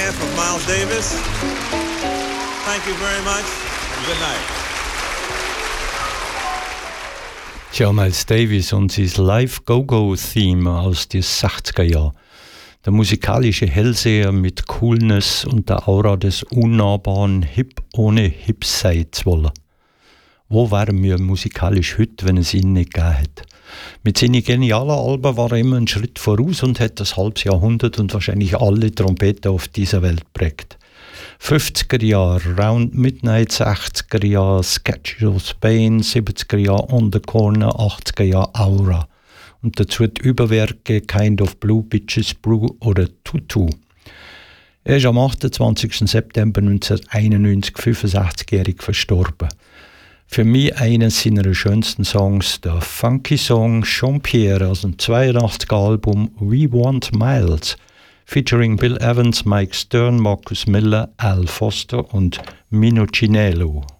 behalf of Miles Davis, thank you very much and good night. Tja, Miles Davis und sein Live-Go-Go-Theme aus den 60er Jahren. Der musikalische Hellseher mit Coolness und der Aura des unnahbaren Hip ohne Hip sein zu wollen. Wo wären wir musikalisch heute, wenn es ihn nicht gegeben hätte? Mit seinen genialen Alben war er immer einen Schritt voraus und hat das halbes Jahrhundert und wahrscheinlich alle Trompeten auf dieser Welt geprägt. 50er Jahre, Round Midnight, 60er Jahre, Sketches of Spain, 70er Jahre On the Corner, 80er Jahre Aura. Und dazu die Überwerke Kind of Blue, Bitches Brew oder Tutu. Er ist am 28. September 1991 65-jährig verstorben. Für mich eines seiner schönsten Songs, der Funky Song Jean-Pierre aus dem 82er Album We Want Miles, featuring Bill Evans, Mike Stern, Marcus Miller, Al Foster und Mino Cinello.